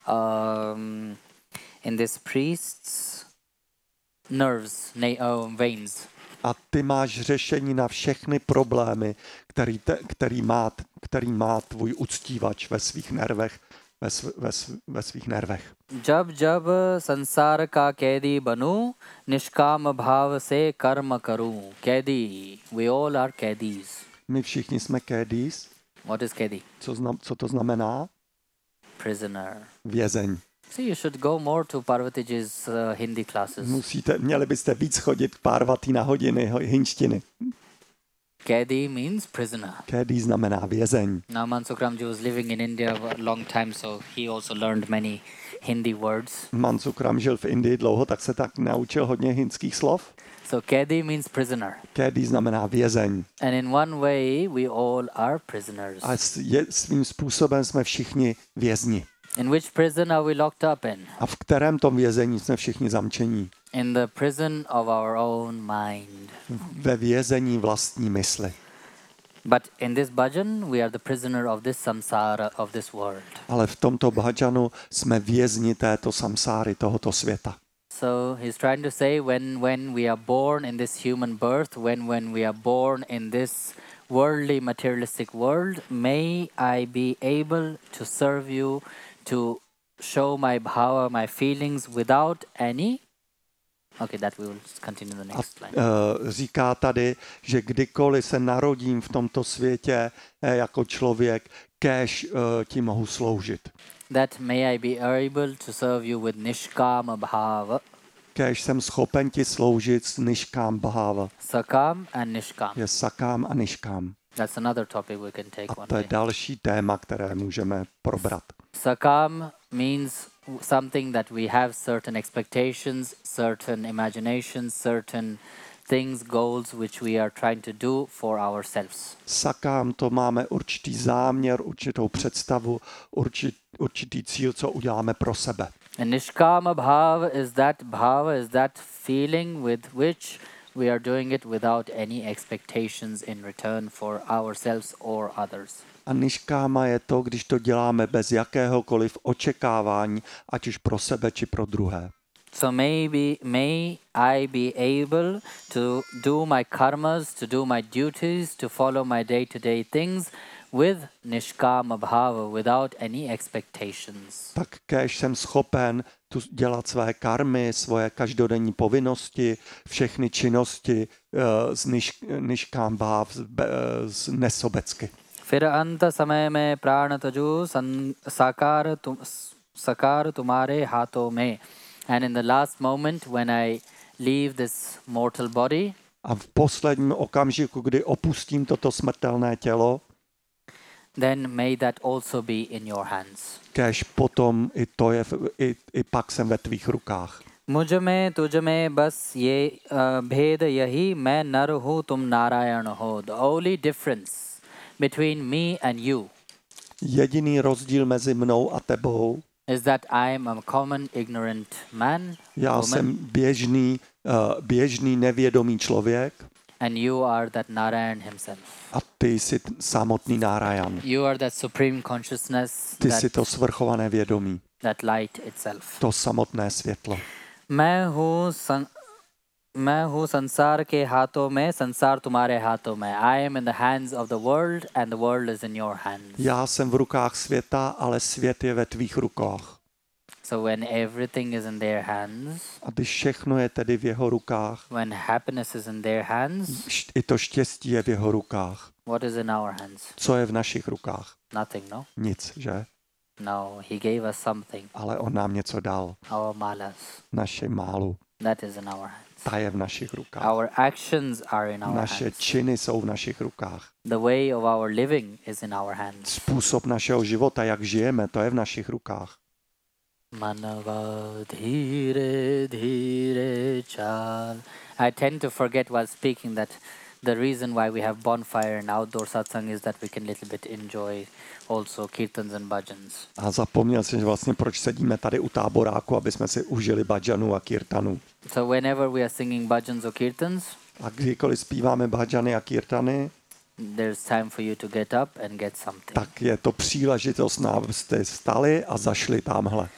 in this priest's nerves, veins. A ty máš řešení na všechny problémy, který má tvůj uctívač ve svých nervech, ve svých nervech. जब जब संसार का कैदी बनूं, निष्काम भाव से कर्म करूं. कैदी, we all are कैदीs. My všichni jsme kédis. What is कैदी? Co to znamená? Prisoner. Vězeň. So you should go more to Parvatiji's Hindi classes. Měli byste víc chodit k Parvati na hodiny hinštiny. Kaidi means prisoner. Kédi znamená vězeň. Now Mansukramji was living in India a long time, so he also learned many Hindi words. Mansukram žil v Indii dlouho, tak se tak naučil hodně hindských slov. So Kaidi means prisoner. Kédi znamená vězeň. And in one way we all are prisoners. A svým způsobem jsme všichni vězni. In which prison are we locked up in? A v kterém tom vězení jsme všichni zamčení? In the prison of our own mind. Ve vězení vlastní mysli. But in this bhajan, we are the prisoner of this samsara, of this world. Ale v tomto bhajanu jsme vězni této samsáry, tohoto světa. So he's trying to say when we are born in this human birth, when we are born in this worldly materialistic world, may I be able to serve you, to show my bhava, my feelings without any. Okay, that we will continue the next line. Říká tady, že kdykoliv se narodím v tomto světě jako člověk, kéž ti mohu sloužit. That may I be able to serve you with nishkama bhava. Kéž jsem schopen ti sloužit s niškám bhava. Sakam and nishkam. Je sakám a niškám. That's another topic we can take A one to je day. další téma, které můžeme probrat. Sakam means something that we have certain expectations, certain imaginations, certain things, goals which we are trying to do for ourselves. Sakám to máme určitý záměr, určitou představu, určitý cíl, co uděláme pro sebe. And nishkama bhava is that feeling with which we are doing it without any expectations in return for ourselves or others. A niškáma je to, když to děláme bez jakéhokoliv očekávání, ať už pro sebe, či pro druhé. So may I be able to do my karmas, to do my duties, to follow my day-to-day things with nishkama bhava, without any expectations. Tak kéž jsem schopen tu dělat své karmy, svoje každodenní povinnosti, všechny činnosti z niškám bhav, z nesobecky. फिर अंत समय में प्राण तजु साकार तुम्हारे हाथों में. And in the last moment when I leave this mortal body, a v posledním okamžiku, kdy opustím toto smrtelné tělo, then may that also be in your hands. Kéž potom i pak jsem ve tvých rukách. मुझ में तुझ में बस ये भेद यही मैं नर हूँ तुम नारायण हो. The only difference between me and you jediný rozdíl mezi mnou a tebou is that I am a common ignorant man. Já jsem běžný nevědomý člověk. And you are that Narayan himself. A ty jsi samotný Narayan. You are that supreme consciousness. Ty jsi to svrchované vědomí. That light itself. To samotné světlo. मैं हूँ संसार के हाथों में, संसार तुम्हारे हाथों में. I am in the hands of the world and the world is in your hands. Já jsem v rukách světa, ale svět je ve tvých rukách. So when everything is in their hands, a když všechno je tedy v jeho rukách, when happiness is in their hands, i to štěstí je v jeho rukách. What is in our hands? Co je v našich rukách? Nothing, no? Nic, že? No, he gave us something. Ale on nám něco dal. Our malas. Naše málu. That is in our hands. Ta je v našich rukách. Our actions are in our Naše hands. činy jsou v našich rukách. The way of our living is in our hands. Způsob našeho života, jak žijeme, to je v našich rukách. Manava dhire dhire chal. I tend to forget while speaking that the reason why we have bonfire and outdoor satsang is that we can little bit enjoy also kirtans and bhajans. A zapomněl jsem, že vlastně proč sedíme tady u táboráku, aby jsme si užili bhajanu a kirtanu. So whenever we are singing bhajans or kirtans, a kdykoliv zpíváme bhajany a kirtany, there's time for you to get up and get something. Tak je to příležitost, abyste vstali a zašli tamhle.